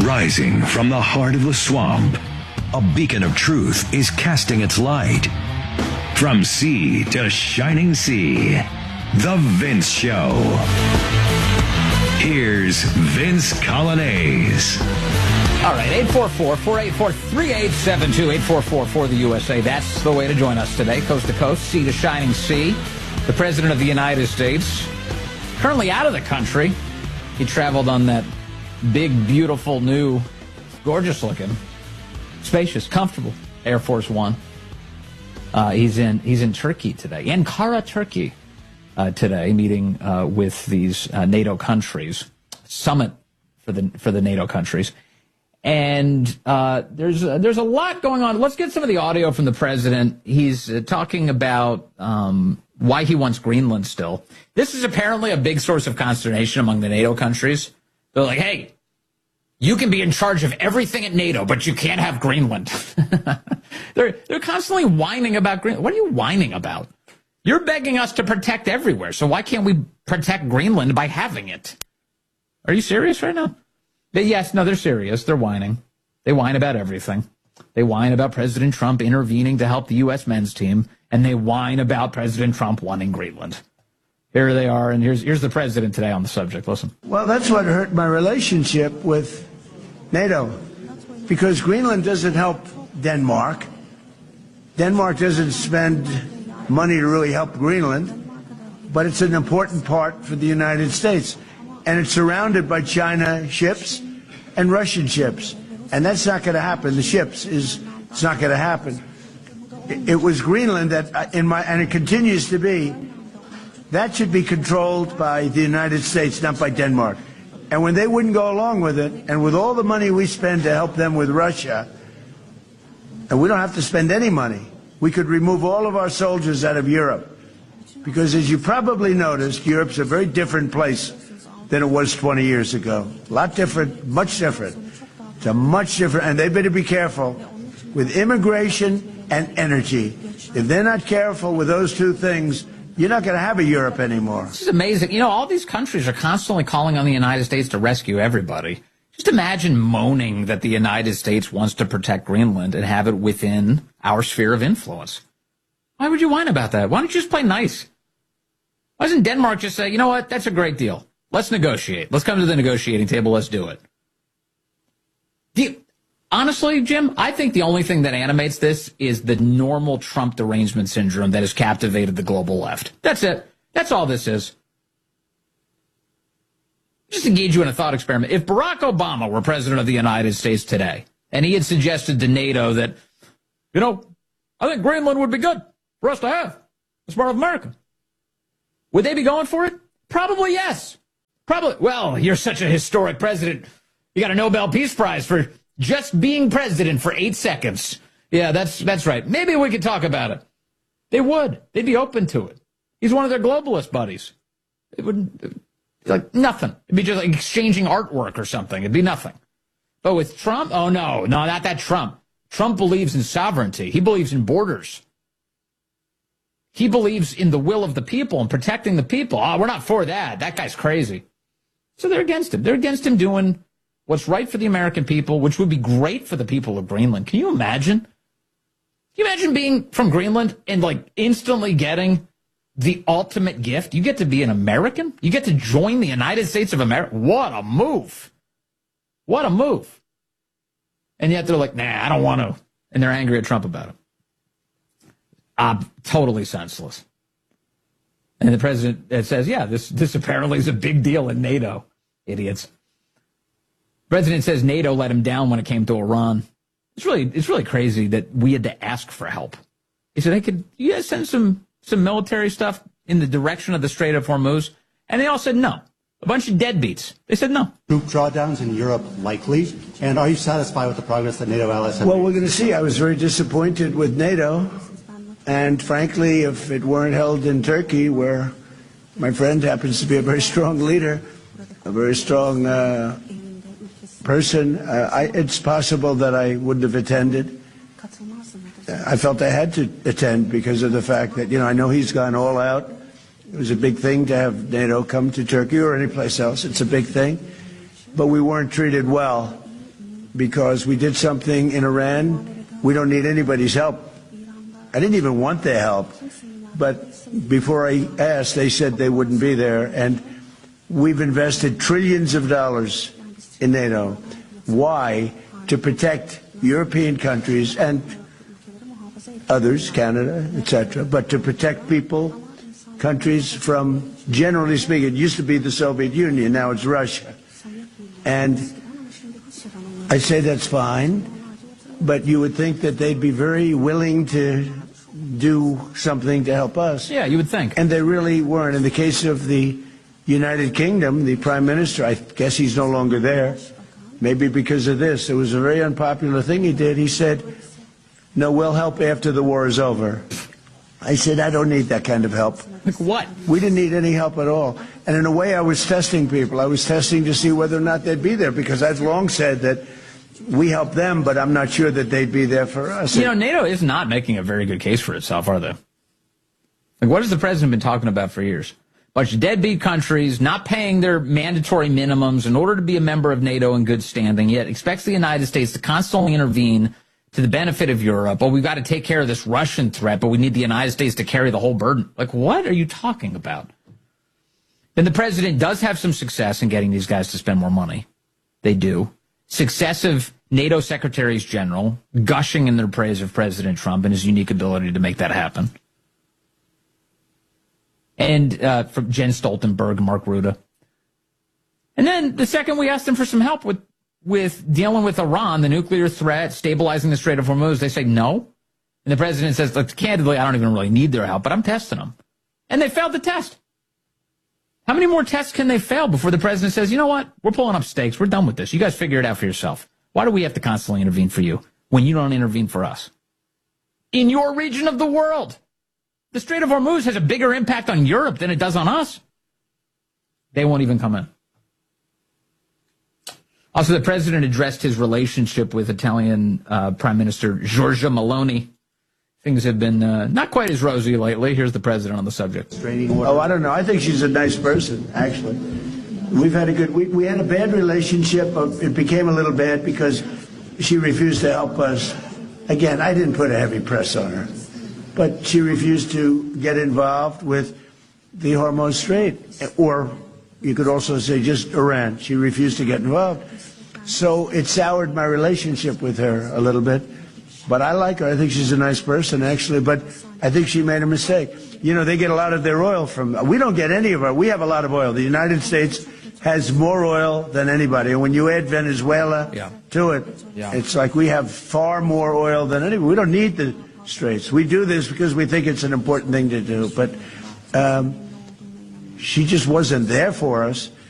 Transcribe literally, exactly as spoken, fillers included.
Rising from the heart of the swamp, a beacon of truth is casting its light. From sea to shining sea, The Vince Show. Here's Vince Coglianese. All right, eight four four, four eight four, three eight seven two, eight four four for the U S A. That's the way to join us today, coast to coast, sea to shining sea. The President of the United States, currently out of the country. He traveled on that big, beautiful, new, gorgeous-looking, spacious, comfortable Air Force One. Uh, he's in he's in Turkey today, Ankara, Turkey, uh, today, meeting uh, with these uh, NATO countries, summit for the for the NATO countries, and uh, there's uh, there's a lot going on. Let's get some of the audio from the president. He's uh, talking about um, why he wants Greenland still. This is apparently a big source of consternation among the NATO countries. They're like, hey, you can be in charge of everything at NATO, but you can't have Greenland. they're they're constantly whining about Greenland. What are you whining about? You're begging us to protect everywhere, so why can't we protect Greenland by having it? Are you serious right now? They, yes, no, they're serious. They're whining. They whine about everything. They whine about President Trump intervening to help the U S men's team, and they whine about President Trump wanting Greenland. Here they are, and here's here's the president today on the subject. Listen. Well, that's what hurt my relationship with NATO, because Greenland doesn't help Denmark. Denmark doesn't spend money to really help Greenland, but it's an important part for the United States. And it's surrounded by China ships and Russian ships. And that's not going to happen. The ships is, it's not going to happen. It, it was Greenland that, in my, and it continues to be, that should be controlled by the United States, not by Denmark. And when they wouldn't go along with it, and with all the money we spend to help them with Russia, and we don't have to spend any money, we could remove all of our soldiers out of Europe. Because as you probably noticed, Europe's a very different place than it was twenty years ago. A lot different, much different. It's a much different, and they better be careful with immigration and energy. If they're not careful with those two things, you're not going to have a Europe anymore. This is amazing. You know, all these countries are constantly calling on the United States to rescue everybody. Just imagine moaning that the United States wants to protect Greenland and have it within our sphere of influence. Why would you whine about that? Why don't you just play nice? Why doesn't Denmark just say, you know what, that's a great deal. Let's negotiate. Let's come to the negotiating table. Let's do it. Do you, honestly, Jim, I think the only thing that animates this is the normal Trump derangement syndrome that has captivated the global left. That's it. That's all this is. Just engage you in a thought experiment. If Barack Obama were president of the United States today, and he had suggested to NATO that, you know, I think Greenland would be good for us to have as part of America, would they be going for it? Probably yes. Probably. Well, you're such a historic president. You got a Nobel Peace Prize for just being president for eight seconds. Yeah, that's that's right. Maybe we could talk about it. They would. They'd be open to it. He's one of their globalist buddies. It wouldn't, like, nothing. It'd be just like exchanging artwork or something. It'd be nothing. But with Trump, oh, no, no, not that Trump. Trump believes in sovereignty. He believes in borders. He believes in the will of the people and protecting the people. Oh, we're not for that. That guy's crazy. So they're against him. They're against him doing what's right for the American people, which would be great for the people of Greenland. Can you imagine? Can you imagine being from Greenland and, like, instantly getting the ultimate gift? You get to be an American? You get to join the United States of America? What a move. What a move. And yet they're like, nah, I don't want to. And they're angry at Trump about it. Uh, totally senseless. And the president says, yeah, this, this apparently is a big deal in NATO. Idiots. The president says NATO let him down when it came to Iran. It's really, it's really crazy that we had to ask for help. He said, hey, could you guys send some, some military stuff in the direction of the Strait of Hormuz? And they all said no. A bunch of deadbeats. They said no. Troop drawdowns in Europe likely? And are you satisfied with the progress that NATO allies have Well, made? we're going to see. I was very disappointed with NATO. And frankly, if it weren't held in Turkey, where my friend happens to be a very strong leader, a very strong uh, person, uh, I, it's possible that I wouldn't have attended. I felt I had to attend because of the fact that, you know, I know he's gone all out. It was a big thing to have NATO come to Turkey or any place else. It's a big thing. But we weren't treated well. because we did something in Iran. We don't need anybody's help. I didn't even want their help. But before I asked, they said they wouldn't be there. And we've invested trillions of dollars in NATO. Why? To protect European countries and others, Canada, et cetera, but to protect people, countries from, generally speaking, it used to be the Soviet Union, now it's Russia. And I say that's fine, but you would think that they'd be very willing to do something to help us. Yeah, you would think. And they really weren't. In the case of the United Kingdom, the Prime Minister, I guess he's no longer there, maybe because of this. It was a very unpopular thing he did. He said, no, we'll help after the war is over. I said, I don't need that kind of help. Like what? We didn't need any help at all. And in a way, I was testing people. I was testing to see whether or not they'd be there, because I've long said that we help them, but I'm not sure that they'd be there for us. You know, NATO is not making a very good case for itself, are they? Like, what has the president been talking about for years? A bunch of deadbeat countries not paying their mandatory minimums in order to be a member of NATO in good standing, yet expects the United States to constantly intervene to the benefit of Europe. Well, we've got to take care of this Russian threat, but we need the United States to carry the whole burden. Like, what are you talking about? Then the president does have some success in getting these guys to spend more money. They do. Successive NATO secretaries general gushing in their praise of President Trump and his unique ability to make that happen. And uh, from Jen Stoltenberg, Mark Rutte. And then the second we asked them for some help with with dealing with Iran, the nuclear threat, stabilizing the Strait of Hormuz, they say no. And the president says, look, candidly, I don't even really need their help, but I'm testing them. And they failed the test. How many more tests can they fail before the president says, you know what, we're pulling up stakes, we're done with this. You guys figure it out for yourself. Why do we have to constantly intervene for you when you don't intervene for us? In your region of the world, the Strait of Hormuz has a bigger impact on Europe than it does on us. They won't even come in. Also, the president addressed his relationship with Italian uh, Prime Minister Giorgia Meloni. Things have been uh, not quite as rosy lately. Here's the president on the subject. Oh, I don't know. I think she's a nice person, actually. We've had a good, we, we had a bad relationship. It became a little bad because she refused to help us. Again, I didn't put a heavy press on her, but she refused to get involved with the Hormuz Strait, or you could also say just Iran. She refused to get involved. So it soured my relationship with her a little bit. But I like her. I think she's a nice person, actually. But I think she made a mistake. You know, they get a lot of their oil from, we don't get any of our, we have a lot of oil. The United States has more oil than anybody. And when you add Venezuela yeah. to it, yeah. it's like we have far more oil than anybody. We don't need the straits. We do this because we think it's an important thing to do. But um, she just wasn't there for us.